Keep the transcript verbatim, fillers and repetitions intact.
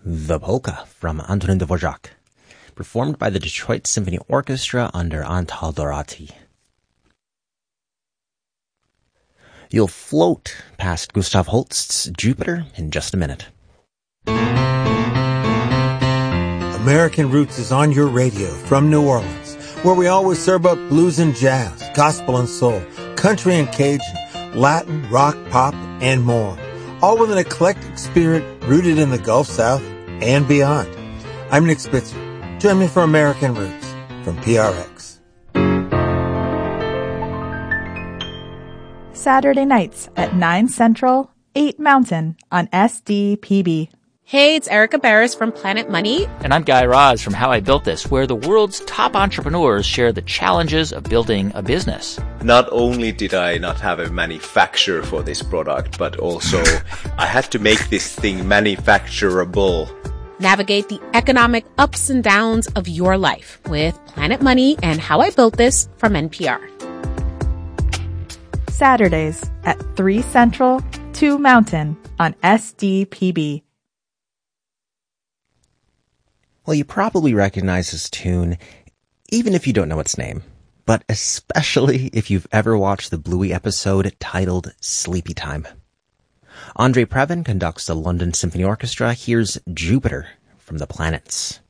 The Polka from Antonin Dvorak, performed by the Detroit Symphony Orchestra under Antal Dorati. You'll float past Gustav Holst's Jupiter in just a minute. American Roots is on your radio from New Orleans, where we always serve up blues and jazz, gospel and soul, country and Cajun, Latin, rock, pop, and more. All with an eclectic spirit rooted in the Gulf South and beyond. I'm Nick Spitzer. Join me for American Roots from P R X. Saturday nights at nine Central, eight Mountain on S D P B. Hey, it's Erica Barris from Planet Money. And I'm Guy Raz from How I Built This, where the world's top entrepreneurs share the challenges of building a business. Not only did I not have a manufacturer for this product, but also I had to make this thing manufacturable. Navigate the economic ups and downs of your life with Planet Money and How I Built This from N P R. Saturdays at three Central, two Mountain on S D P B. Well, you probably recognize this tune, even if you don't know its name, but especially if you've ever watched the Bluey episode titled Sleepy Time. Andre Previn conducts the London Symphony Orchestra. Here's Jupiter from the Planets.